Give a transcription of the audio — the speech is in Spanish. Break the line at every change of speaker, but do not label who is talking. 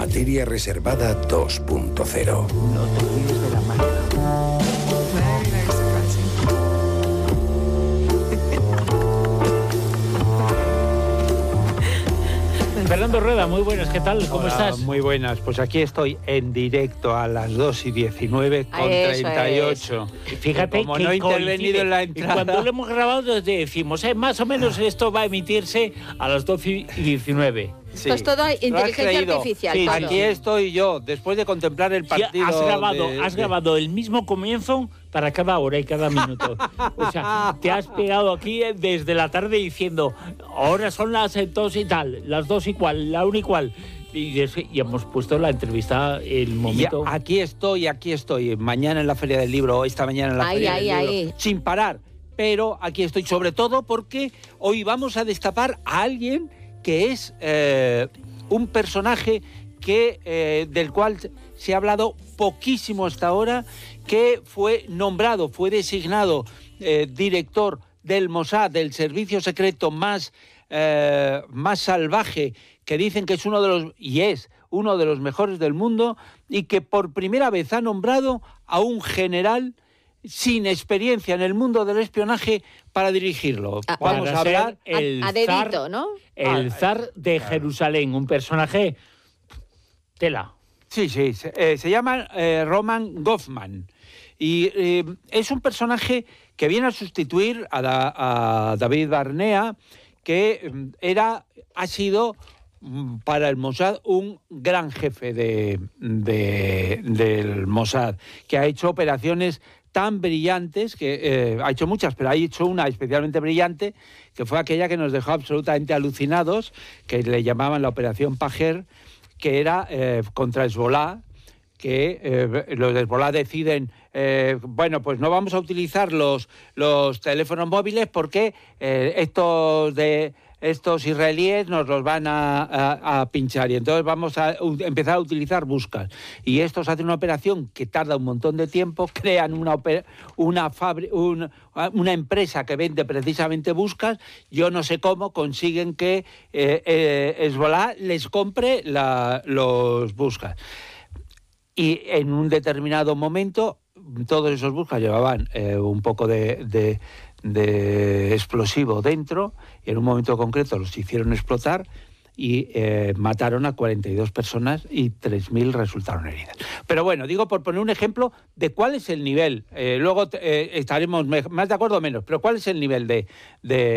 Materia reservada 2.0.
No te olvides de la máquina.
Very, very surprising.
Fernando Rueda, muy buenas, ¿qué tal? ¿Cómo estás?
Muy buenas, pues aquí estoy en directo a las 2:19 con 38.
Fíjate
como
que
no he intervenido en la entrada.
Y cuando lo hemos grabado decimos, más o menos esto va a emitirse a las 12:19.
Sí.
Pues todo
¿Lo has
inteligencia
creído?
artificial.
Sí,
todo.
Aquí estoy yo, después de contemplar el partido.
Has grabado el mismo comienzo para cada hora y cada minuto. O sea, te has pegado aquí desde la tarde diciendo, ahora son las 2 y tal, las 2 y cual, la 1 y cual. Y hemos puesto la entrevista, el momento.
Aquí estoy, mañana en la Feria del Libro, esta mañana en la Feria del Libro, sin parar. Pero aquí estoy sobre todo porque hoy vamos a destapar a alguien que es un personaje del cual se ha hablado poquísimo hasta ahora, que fue designado director del Mossad, del servicio secreto más salvaje, que dicen que es uno de los mejores del mundo, y que por primera vez ha nombrado a un general sin experiencia en el mundo del espionaje para dirigirlo. Vamos a hablar
a dedito, ¿no?
El zar de Jerusalén, un personaje tela.
Sí, se llama Roman Goffman. Y es un personaje que viene a sustituir a David Barnea, que ha sido para el Mossad un gran jefe del Mossad, que ha hecho operaciones tan brillantes, que ha hecho muchas, pero ha hecho una especialmente brillante, que fue aquella que nos dejó absolutamente alucinados, que le llamaban la Operación Pajer, que era contra Hezbolá, que los de Hezbolá deciden, pues no vamos a utilizar los teléfonos móviles porque estos israelíes nos los van a pinchar, y entonces vamos a empezar a utilizar buscas. Y estos hacen una operación que tarda un montón de tiempo, crean una empresa que vende precisamente buscas. Yo no sé cómo consiguen que Hezbolá les compre los buscas. Y en un determinado momento, todos esos buscas llevaban un poco de explosivo dentro, y en un momento concreto los hicieron explotar y mataron a 42 personas y 3.000 resultaron heridas. Pero bueno, digo por poner un ejemplo de cuál es el nivel. Luego estaremos más de acuerdo o menos, pero cuál es el nivel de